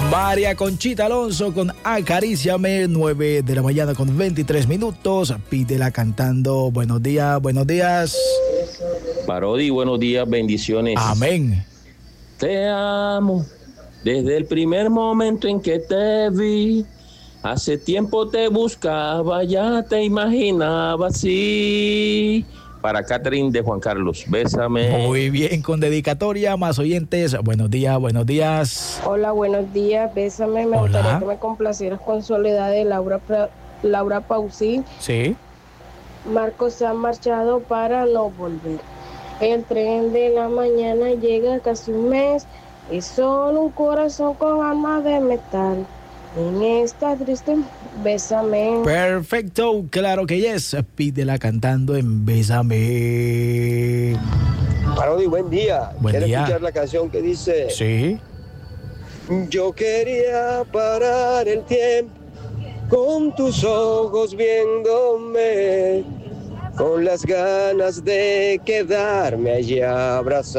María Conchita Alonso con Acaríciame, 9 de la mañana con 23 minutos. Pídela cantando. Buenos días, buenos días. Parodi, buenos días, bendiciones. Amén. Te amo desde el primer momento en que te vi. Hace tiempo te buscaba, ya te imaginaba así. Para Catherine de Juan Carlos, bésame. Muy bien, con dedicatoria, más oyentes. Buenos días, buenos días. Hola, buenos días, bésame. Me gustaría que me complacieras con Soledad de Laura Pausí. Sí. Marcos se ha marchado para no volver. El tren de la mañana llega casi un mes. Es solo un corazón con alma de metal. En esta triste, bésame. Perfecto, claro que yes. Pídela cantando en Bésame. Parodi, buen día. Buen día. Escuchar la canción que dice? Sí. Yo quería parar el tiempo con tus ojos viéndome, con las ganas de quedarme allí abrazado.